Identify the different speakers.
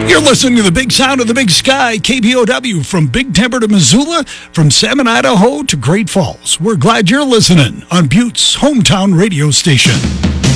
Speaker 1: You're listening to the big sound of the big sky, KBOW, from Big Timber to Missoula, from Salmon, Idaho to Great Falls. We're glad you're listening on Butte's hometown radio station.